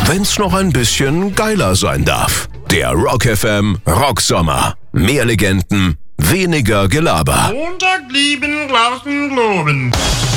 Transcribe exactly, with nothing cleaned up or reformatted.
wenn's noch ein bisschen geiler sein darf. Der Rock F M Rocksommer. Mehr Legenden, weniger Gelaber. Montag lieben, draußen globen.